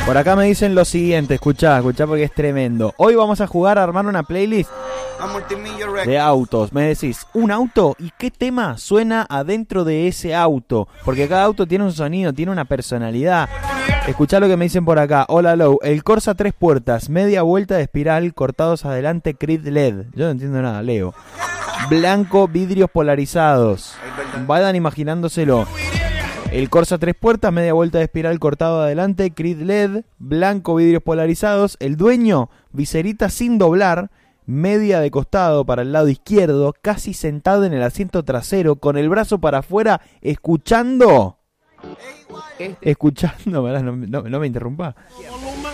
Por acá me dicen lo siguiente, escuchá porque es tremendo. Hoy vamos a jugar a armar una playlist de autos. Me decís, ¿un auto? ¿Y qué tema suena adentro de ese auto? Porque cada auto tiene un sonido, tiene una personalidad. Escuchá lo que me dicen por acá. Hola, Low. El Corsa 3 puertas, media vuelta de espiral, cortados adelante, Creed LED. Yo no entiendo nada, leo. Blanco, vidrios polarizados. Vayan imaginándoselo. El Corsa 3 puertas, media vuelta de espiral, cortado adelante, Creed LED, blanco, vidrios polarizados. El dueño, viserita sin doblar, media de costado para el lado izquierdo, casi sentado en el asiento trasero, con el brazo para afuera, escuchando, pará, no me interrumpa.